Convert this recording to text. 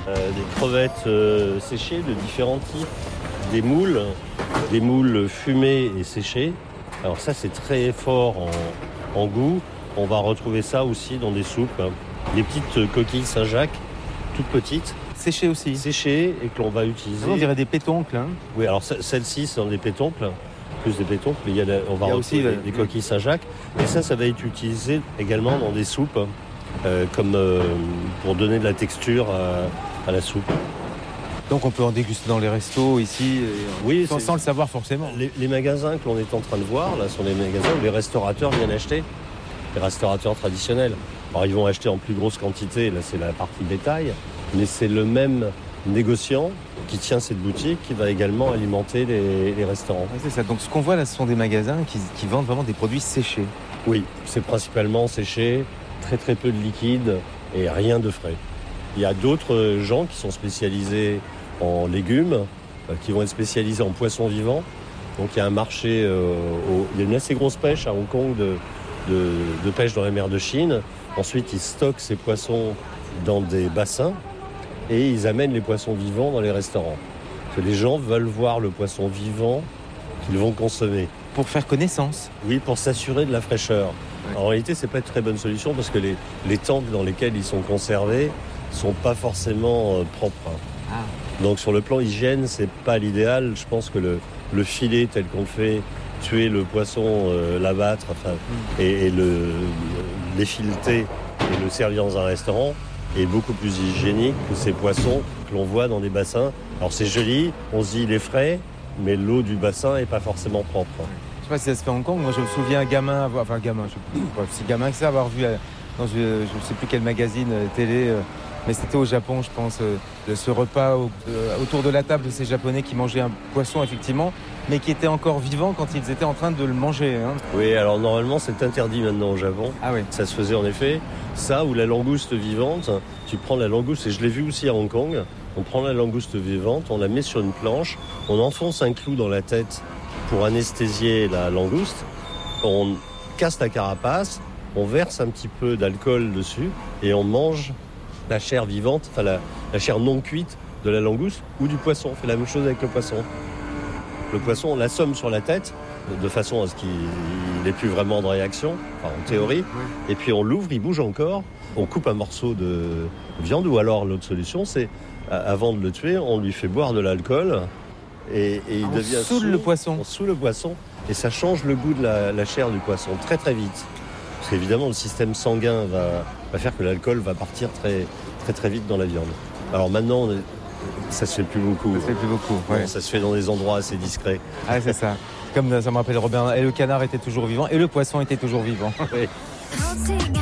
des crevettes séchées de différents types, des moules fumées et séchées. Alors ça, c'est très fort en goût. On va retrouver ça aussi dans des soupes. Des petites coquilles Saint-Jacques, toutes petites. Séché aussi. Séchées et que l'on va utiliser. On dirait des pétoncles. Hein. Oui, alors celle-ci, c'est dans des pétoncles. Plus des pétoncles, mais on va aussi des coquilles Saint-Jacques. Et ça va être utilisé également dans des soupes, comme pour donner de la texture à la soupe. Donc on peut en déguster dans les restos ici, oui, sans le savoir forcément. Les magasins que l'on est en train de voir, là, sont les magasins où les restaurateurs viennent acheter. Les restaurateurs traditionnels. Alors ils vont acheter en plus grosse quantité, là c'est la partie bétail, mais c'est le même négociant qui tient cette boutique qui va également alimenter les restaurants. Oui, c'est ça. Donc ce qu'on voit là, ce sont des magasins qui vendent vraiment des produits séchés. Oui, c'est principalement séché, très très peu de liquide et rien de frais. Il y a d'autres gens qui sont spécialisés en légumes, qui vont être spécialisés en poissons vivants. Donc il y a un marché, il y a une assez grosse pêche à Hong Kong de pêche dans la mer de Chine. Ensuite, ils stockent ces poissons dans des bassins et ils amènent les poissons vivants dans les restaurants. Parce que les gens veulent voir le poisson vivant qu'ils vont consommer. Pour faire connaissance. Oui, pour s'assurer de la fraîcheur. Ouais. En réalité, c'est pas une très bonne solution parce que les tanks dans lesquels ils sont conservés sont pas forcément propres. Ah. Donc sur le plan hygiène, c'est pas l'idéal. Je pense que le filet tel qu'on le fait, tuer le poisson, l'abattre, et l'effileter et le servir dans un restaurant est beaucoup plus hygiénique que ces poissons que l'on voit dans des bassins. Alors c'est joli, on se dit il est frais, mais l'eau du bassin est pas forcément propre. Je sais pas si ça se fait à Hong Kong. Moi je me souviens gamin je sais pas si gamin que ça, avoir vu dans je sais plus quel magazine télé. Mais c'était au Japon, je pense, ce repas autour de la table de ces Japonais qui mangeaient un poisson, effectivement, mais qui était encore vivant quand ils étaient en train de le manger. Hein. Oui, alors normalement, c'est interdit maintenant au Japon. Ah oui. Ça se faisait en effet. Ça, ou la langouste vivante, tu prends la langouste, et je l'ai vu aussi à Hong Kong, on prend la langouste vivante, on la met sur une planche, on enfonce un clou dans la tête pour anesthésier la langouste, on casse la carapace, on verse un petit peu d'alcool dessus, et on mange la chair vivante, enfin la chair non cuite de la langouste ou du poisson. On fait la même chose avec le poisson. Le poisson, on l'assomme sur la tête de façon à ce qu'il n'ait plus vraiment de réaction, enfin, en théorie. Et puis on l'ouvre, il bouge encore. On coupe un morceau de viande ou alors l'autre solution, c'est avant de le tuer, on lui fait boire de l'alcool et il devient soûle le poisson. On soûle le poisson et ça change le goût de la chair du poisson très très vite. Parce qu'évidemment, le système sanguin va faire que l'alcool va partir très, très, très vite dans la viande. Alors maintenant, ça se fait plus beaucoup. Ça se fait plus beaucoup, ouais. Non, ça se fait dans des endroits assez discrets. Ah, c'est ça. Comme ça me rappelle Robert, et le canard était toujours vivant, et le poisson était toujours vivant. Oui.